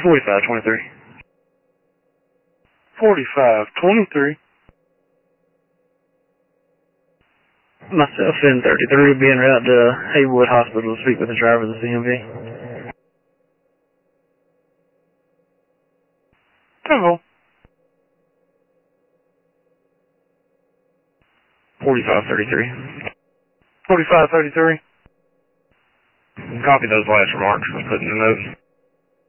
4523. 4523. Myself in 33 being route to Haywood Hospital to speak with the driver of the CMV. Temple. 4533. 4533. Copy those last remarks. I was putting the notes.